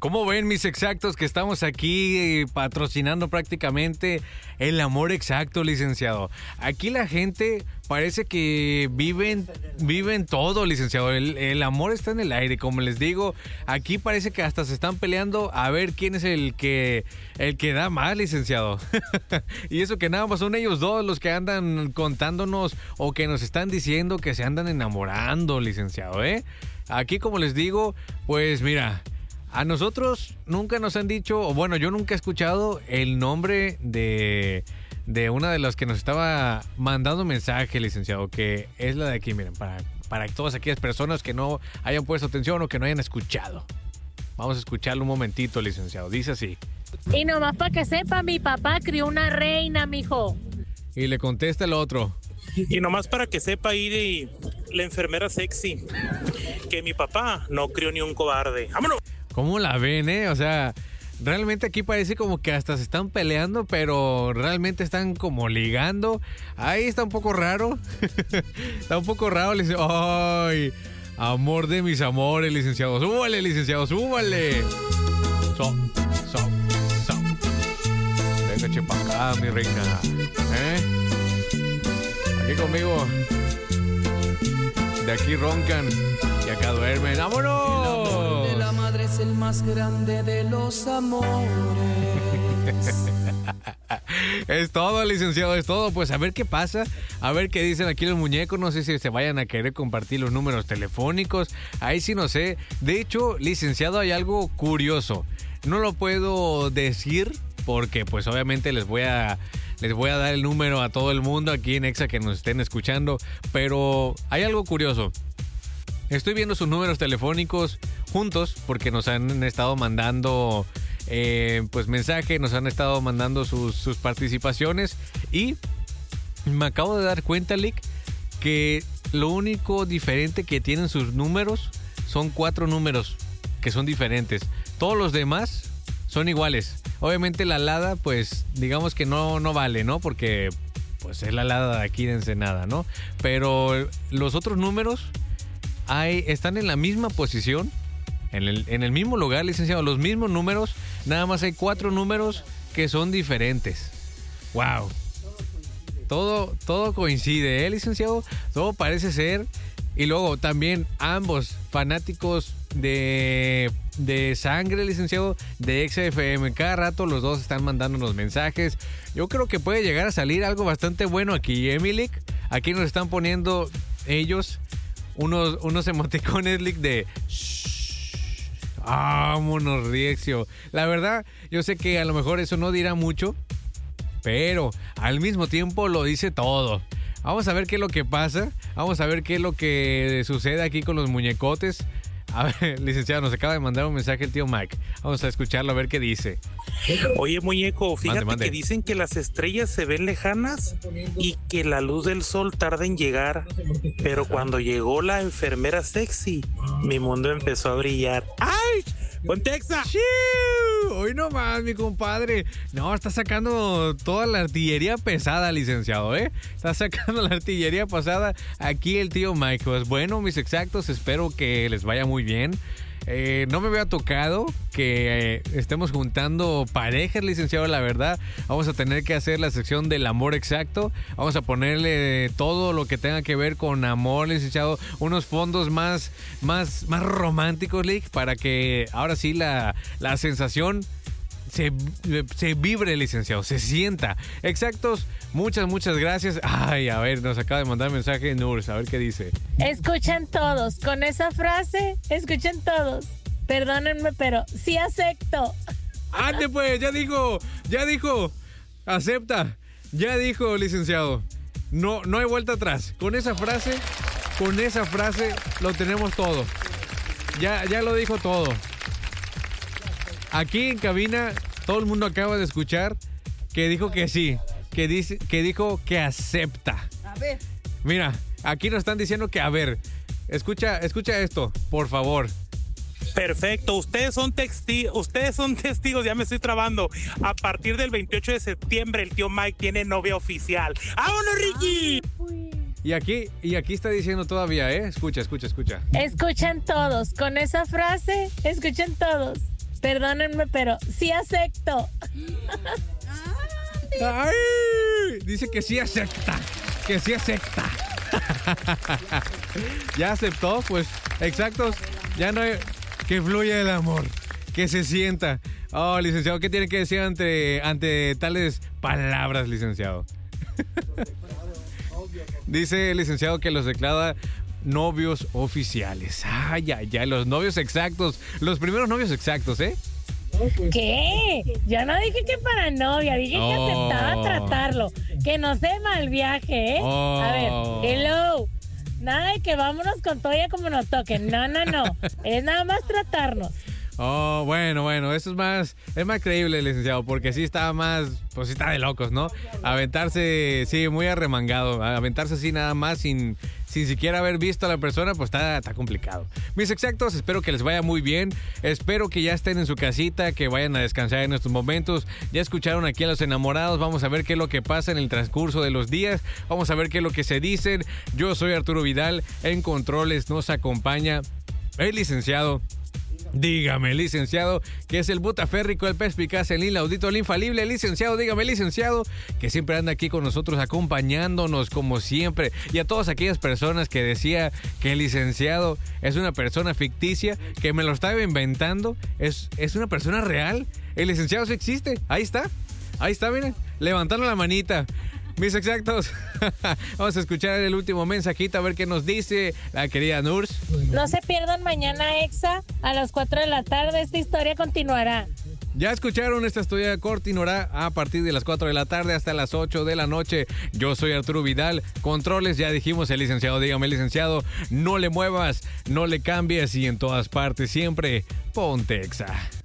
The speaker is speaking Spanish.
¿Cómo ven, mis exactos, que estamos aquí patrocinando prácticamente el amor exacto, licenciado? Aquí la gente parece que viven todo, licenciado. El amor está en el aire, como les digo. Aquí parece que hasta se están peleando a ver quién es el que da más, licenciado. Y eso que nada más son ellos dos los que andan contándonos o que nos están diciendo que se andan enamorando, licenciado, ¿eh? Aquí, como les digo, pues mira, a nosotros nunca nos han dicho, o bueno, yo nunca he escuchado el nombre de una de las que nos estaba mandando mensaje, licenciado, que es la de aquí, miren, para todas aquellas personas que no hayan puesto atención o que no hayan escuchado. Vamos a escucharlo un momentito, licenciado. Dice así. Y nomás para que sepa, mi papá crió una reina, mijo. Y le contesta el otro. Y nomás para que sepa ir la enfermera sexy, que mi papá no crió ni un cobarde. ¡Vámonos! ¿Cómo la ven, O sea, realmente aquí parece como que hasta se están peleando, pero realmente están como ligando. Ahí está un poco raro. Está un poco raro, licenciado. ¡Ay! Amor de mis amores, licenciado. ¡Súbale, licenciado! ¡Súbale! Venga, chepa acá, mi reina. Aquí conmigo. De aquí roncan y acá duermen. ¡Vámonos! El amor de la madre es el más grande de los amores. Es todo, licenciado, es todo. Pues a ver qué pasa, a ver qué dicen aquí los muñecos. No sé si se vayan a querer compartir los números telefónicos. Ahí sí no sé. De hecho, licenciado, hay algo curioso. No lo puedo decir porque pues obviamente les voy a dar el número a todo el mundo aquí en Exa que nos estén escuchando. Pero hay algo curioso. Estoy viendo sus números telefónicos juntos porque nos han estado mandando pues mensaje, nos han estado mandando sus participaciones y me acabo de dar cuenta, Lick, que lo único diferente que tienen sus números son 4 números que son diferentes. Todos los demás son iguales. Obviamente la alada, pues digamos que no vale, ¿no? Porque pues es la alada de aquí de Ensenada, ¿no? Pero los otros números están en la misma posición, en el mismo lugar, licenciado, los mismos números, nada más hay 4 números que son diferentes. ¡Wow! Todo coincide, licenciado? Todo parece ser. Y luego también ambos fanáticos de sangre, licenciado, de XFM. Cada rato los dos están mandándonos mensajes. Yo creo que puede llegar a salir algo bastante bueno aquí, Emily. Aquí nos están poniendo ellos unos emoticones, Lick, de vámonos, Riexio. La verdad, yo sé que a lo mejor eso no dirá mucho, pero al mismo tiempo lo dice todo. Vamos a ver qué es lo que pasa. Vamos a ver qué es lo que sucede aquí con los muñecotes. A ver, licenciado, nos acaba de mandar un mensaje el tío Mike. Vamos a escucharlo a ver qué dice. Oye, muñeco, fíjate mande. que dicen que las estrellas se ven lejanas y que la luz del sol tarda en llegar. Pero cuando llegó la enfermera sexy, mi mundo empezó a brillar. ¡Ay! ¡Ponte Exa! Hoy no más, mi compadre. No, está sacando toda la artillería pesada, licenciado, Está sacando la artillería pesada aquí el tío Mike. Pues bueno, mis exactos, espero que les vaya muy bien. No me había tocado que estemos juntando parejas, licenciado, la verdad. Vamos a tener que hacer la sección del amor exacto. Vamos a ponerle todo lo que tenga que ver con amor, licenciado. Unos fondos más románticos, Lick, para que ahora sí la sensación se vibre, licenciado, se sienta. Exactos, muchas gracias. Ay, a ver, nos acaba de mandar mensaje Nurs, a ver qué dice. Escuchen todos, con esa frase, escuchen todos. Perdónenme, pero sí acepto. ¡Ande pues! Ya dijo. Acepta. Ya dijo, licenciado. No hay vuelta atrás. Con esa frase lo tenemos todo. Ya lo dijo todo. Aquí en cabina, todo el mundo acaba de escuchar que dijo que sí, que dijo que acepta. A ver. Mira, aquí nos están diciendo que, a ver, escucha esto, por favor. Perfecto, ustedes son testigos, ya me estoy trabando. A partir del 28 de septiembre el tío Mike tiene novia oficial. ¡Vámonos, Ricky! Y aquí está diciendo todavía, Escucha. Escuchen todos, con esa frase, escuchen todos. Perdónenme, pero sí acepto. ¡Ay! Dice que sí acepta. Que sí acepta. Ya aceptó, pues, exactos. Ya no hay... Que fluya el amor. Que se sienta. Oh, licenciado, ¿qué tiene que decir ante tales palabras, licenciado? Dice el licenciado que los declara novios oficiales. Ay, ay, ay, los novios exactos. Los primeros novios exactos, ¿eh? ¿Qué? Yo no dije que para novia, dije que aceptaba tratarlo. Que no se mal viaje, ¿eh? A ver, hello. Nada de que vámonos con todo ya como nos toquen. No. Es nada más tratarnos. Oh, bueno, eso es más creíble, licenciado, porque sí está más, pues sí está de locos, ¿no? Aventarse, sí, muy arremangado, aventarse así nada más sin siquiera haber visto a la persona, pues está complicado. Mis exactos, espero que les vaya muy bien, espero que ya estén en su casita, que vayan a descansar en estos momentos. Ya escucharon aquí a los enamorados, vamos a ver qué es lo que pasa en el transcurso de los días, vamos a ver qué es lo que se dicen. Yo soy Arturo Vidal, en Controles nos acompaña el licenciado. Dígame, licenciado, que es el butaférrico, el perspicaz, el inaudito, el infalible, licenciado, dígame, licenciado, que siempre anda aquí con nosotros acompañándonos como siempre. Y a todas aquellas personas que decía que el licenciado es una persona ficticia, que me lo estaba inventando, es una persona real. El licenciado sí existe, ahí está, miren, levantando la manita. Mis exactos, vamos a escuchar el último mensajito a ver qué nos dice la querida Nurs. No se pierdan mañana, Exa, a las 4 de la tarde. Esta historia continuará. Ya escucharon, esta historia continuará a partir de las 4 de la tarde hasta las 8 de la noche. Yo soy Arturo Vidal. Controles, ya dijimos, el licenciado, dígame, licenciado, no le muevas, no le cambies y en todas partes siempre ponte Exa.